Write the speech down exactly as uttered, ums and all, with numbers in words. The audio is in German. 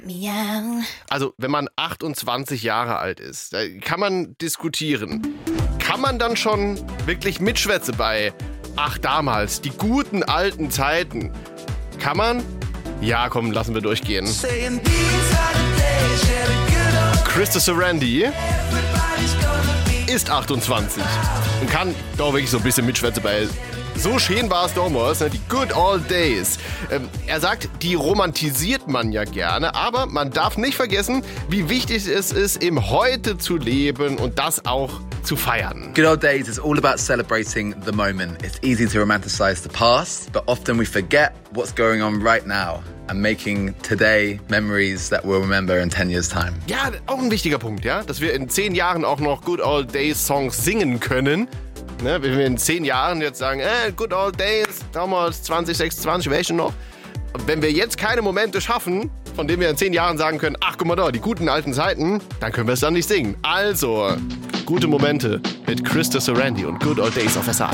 Miau. Also, wenn man achtundzwanzig Jahre alt ist, da kann man diskutieren. Kann man dann schon wirklich mitschwätzen bei, ach damals, die guten alten Zeiten? Kann man? Ja, komm, lassen wir durchgehen. Krista Sarandon ist achtundzwanzig und kann doch wirklich so ein bisschen mitschwätzen bei so schön war es damals, ne? Die good old days. Ähm, er sagt, die romantisiert man ja gerne, aber man darf nicht vergessen, wie wichtig es ist, im Heute zu leben und das auch zu feiern. Good old days is all about celebrating the moment. It's easy to romanticize the past, but often we forget what's going on right now and making today memories that we'll remember in ten years time. Ja, auch ein wichtiger Punkt, ja, dass wir in zehn Jahren auch noch good old days Songs singen können. Ne, wenn wir in zehn Jahren jetzt sagen, äh, good old days, damals zwanzig sechsundzwanzig, welche noch? Wenn wir jetzt keine Momente schaffen, von denen wir in zehn Jahren sagen können, ach guck mal da, die guten alten Zeiten, dann können wir es dann nicht singen. Also, gute Momente mit Krista Sarandon und Good Old Days auf S A.